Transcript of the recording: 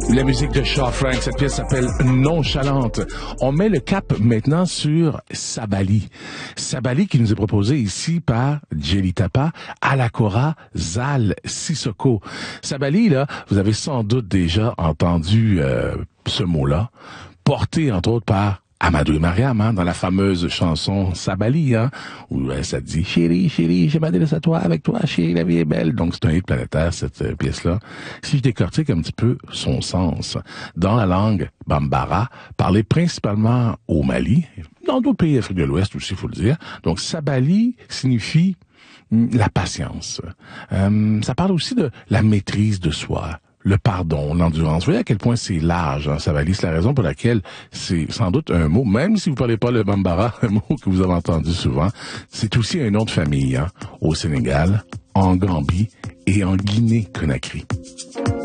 La musique de Shaw Frank, cette pièce s'appelle Nonchalante. On met le cap maintenant sur Sabali. Sabali qui nous est proposé ici par Jelly Tapa, Alakora, Zal, Sissoko. Sabali, là, vous avez sans doute déjà entendu ce mot-là, porté entre autres par Amadou et Mariam, hein, dans la fameuse chanson Sabali, hein, où ça dit « Chérie, chérie, j'ai m'adresse à toi, avec toi, chérie, la vie est belle ». Donc, c'est un hit planétaire, cette pièce-là. Si je décortique un petit peu son sens, dans la langue bambara, parlée principalement au Mali, dans d'autres pays d'Afrique de l'Ouest aussi, il faut le dire. Donc, Sabali signifie la patience. Ça parle aussi de la maîtrise de soi, le pardon, l'endurance. Vous voyez à quel point c'est large, hein, Sabali. C'est la raison pour laquelle c'est sans doute un mot, même si vous parlez pas le bambara, un mot que vous avez entendu souvent, c'est aussi un nom de famille, hein, au Sénégal, en Gambie et en Guinée-Conakry.